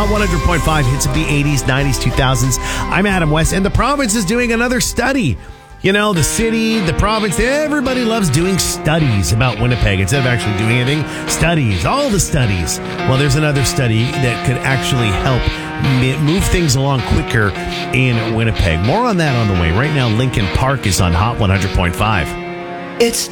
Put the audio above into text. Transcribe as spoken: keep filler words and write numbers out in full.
Hot one hundred point five hits of the eighties, nineties, two thousands. I'm Adam West, and the province is doing another study. You know, the city, the province, everybody loves doing studies about Winnipeg instead of actually doing anything. Studies, all the studies. Well, there's another study that could actually help move things along quicker in Winnipeg. More on that on the way. Right now, Lincoln Park is on Hot one hundred point five. It's